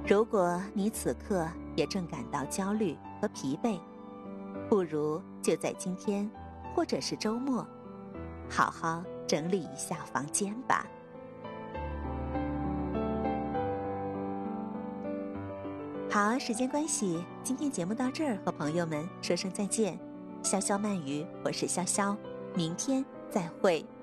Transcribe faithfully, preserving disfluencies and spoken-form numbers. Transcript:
如果你此刻也正感到焦虑和疲惫，不如就在今天或者是周末，好好整理一下房间吧。好，时间关系，今天节目到这儿，和朋友们说声再见。潇潇慢语，我是潇潇，明天再会。